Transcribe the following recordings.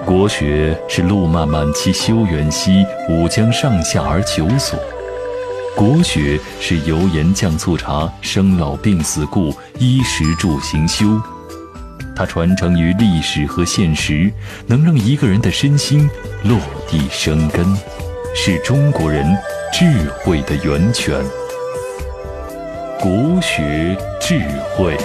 国学是路漫漫其修远兮，吾将上下而求索。国学是油盐酱醋茶，生老病死故，衣食住行修。它传承于历史和现实，能让一个人的身心落地生根，是中国人智慧的源泉。国学智慧。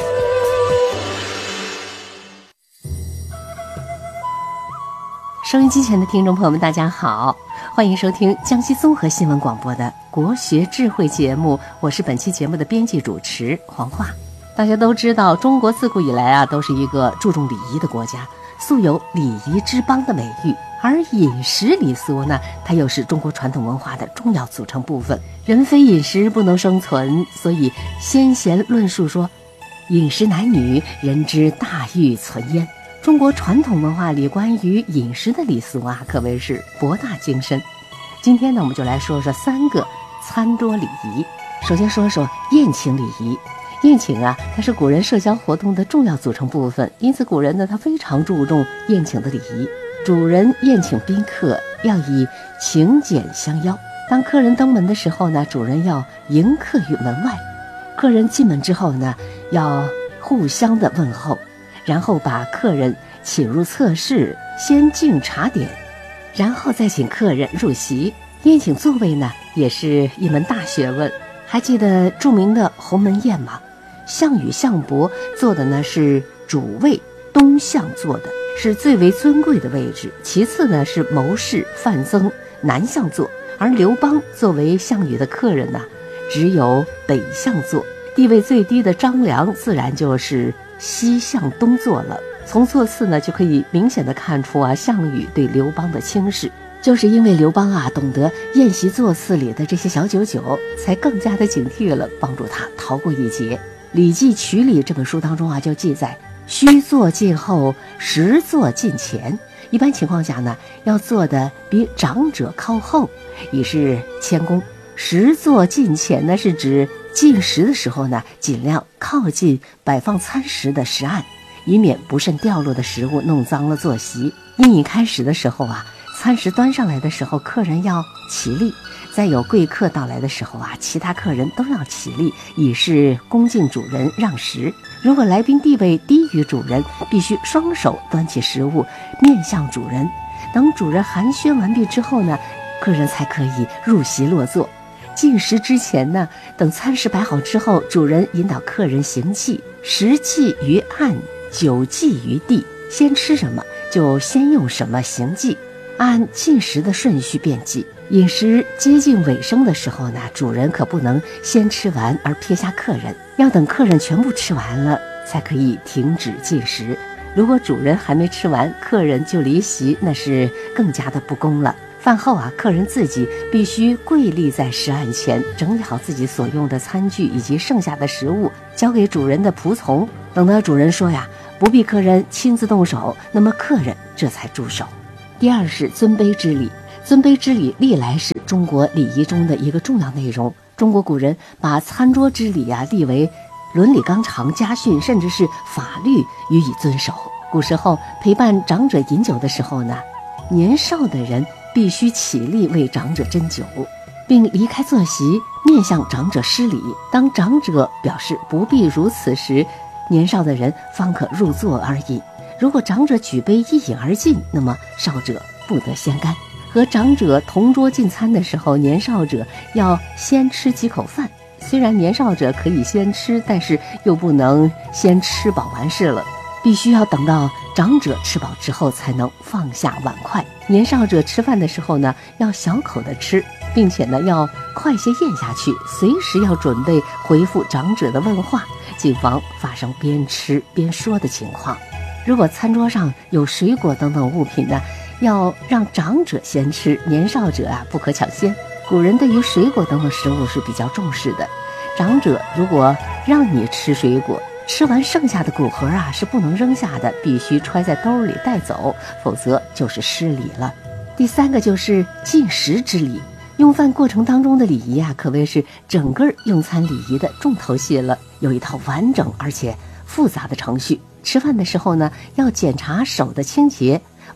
收音机前的听众朋友们，大家好，欢迎收听江西综合新闻广播的国学智慧节目，我是本期节目的编辑主持黄华。大家都知道，中国自古以来都是一个注重礼仪的国家，素有礼仪之邦的美誉。而饮食礼俗呢，它又是中国传统文化的重要组成部分。人非饮食不能生存，所以先贤论述说，饮食男女，人之大欲存焉。中国传统文化里关于饮食的礼俗可谓是博大精深。今天呢，我们就来说说3个餐桌礼仪。首先说说宴请礼仪。宴请它是古人社交活动的重要组成部分，因此古人呢，他非常注重宴请的礼仪。主人宴请宾客要以请柬相邀，当客人登门的时候呢，主人要迎客于门外，客人进门之后呢，要互相的问候，然后把客人请入侧室，先敬茶点，然后再请客人入席。宴请座位呢，也是一门大学问。还记得著名的鸿门宴吗？项羽、项伯坐的呢是主位，东向坐的是最为尊贵的位置，其次呢是谋士、范增南向坐，而刘邦作为项羽的客人只有北向坐。地位最低的张良自然就是西向东坐了。从座次呢就可以明显的看出项羽对刘邦的轻视，就是因为刘邦懂得宴席座次里的这些小九九，才更加的警惕了，帮助他逃过一劫。《礼记曲礼》这本书当中就记载，须坐近后，实坐近前。一般情况下呢，要坐的比长者靠后，以示谦恭。实坐近前呢，是指进食的时候呢，尽量靠近摆放餐食的食案，以免不慎掉落的食物弄脏了坐席。宴饮开始的时候餐食端上来的时候，客人要起立；在有贵客到来的时候其他客人都要起立，以示恭敬主人，让食。如果来宾地位低于主人，必须双手端起食物，面向主人。等主人寒暄完毕之后呢，客人才可以入席落座。进食之前呢，等餐食摆好之后，主人引导客人行祭，食祭于案，酒祭于地。先吃什么就先用什么行祭，按进食的顺序便祭。饮食接近尾声的时候呢，主人可不能先吃完而撇下客人，要等客人全部吃完了才可以停止进食。如果主人还没吃完，客人就离席，那是更加的不恭了。饭后客人自己必须跪立在食案前，整理好自己所用的餐具以及剩下的食物，交给主人的仆从。等到主人说不必客人亲自动手，那么客人这才住手。第二是尊卑之礼。尊卑之礼历来是中国礼仪中的一个重要内容。中国古人把餐桌之礼立为伦理纲常、家训，甚至是法律予以遵守。古时候陪伴长者饮酒的时候呢，年少的人必须起立为长者斟酒，并离开坐席，面向长者施礼。当长者表示不必如此时，年少的人方可入座而饮。如果长者举杯一饮而尽，那么少者不得先干。和长者同桌进餐的时候，年少者要先吃几口饭。虽然年少者可以先吃，但是又不能先吃饱完事了，必须要等到长者吃饱之后才能放下碗筷。年少者吃饭的时候呢，要小口的吃，并且呢要快些咽下去，随时要准备回复长者的问话，谨防发生边吃边说的情况。如果餐桌上有水果等等物品呢，要让长者先吃，年少者不可抢先。古人对于水果等等食物是比较重视的，长者如果让你吃水果，吃完剩下的果核是不能扔下的，必须揣在兜里带走，否则就是失礼了。第3个就是进食之礼。用饭过程当中的礼仪可谓是整个用餐礼仪的重头戏了，有一套完整而且复杂的程序。吃饭的时候呢，要检查手的清洁，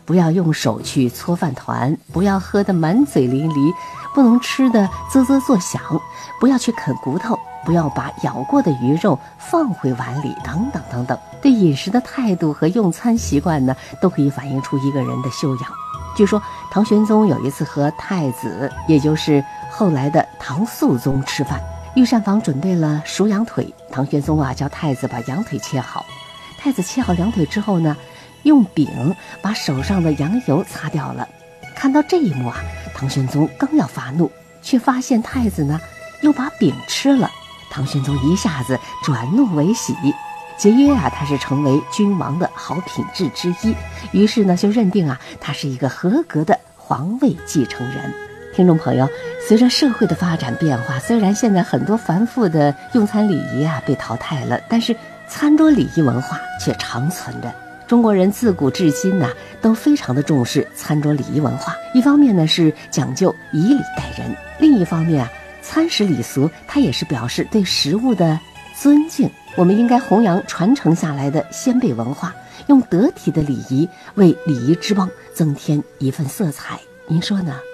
不要用手去搓饭团，不要喝得满嘴淋漓，不能吃得啧啧作响，不要去啃骨头，不要把咬过的鱼肉放回碗里，等等等等。对饮食的态度和用餐习惯呢，都可以反映出一个人的修养。据说唐玄宗有一次和太子，也就是后来的唐肃宗吃饭，御膳房准备了熟羊腿，唐玄宗叫太子把羊腿切好。太子切好羊腿之后呢，用柄把手上的羊油擦掉了。看到这一幕唐玄宗刚要发怒，却发现太子呢又把饼吃了。唐玄宗一下子转怒为喜，节约他是成为君王的好品质之一，于是呢就认定他是一个合格的皇位继承人。听众朋友，随着社会的发展变化，虽然现在很多繁复的用餐礼仪被淘汰了，但是餐桌礼仪文化却长存着。中国人自古至今都非常的重视餐桌礼仪文化。一方面呢是讲究以礼待人，另一方面餐食礼俗它也是表示对食物的尊敬。我们应该弘扬传承下来的先辈文化，用得体的礼仪为礼仪之邦增添一份色彩。您说呢？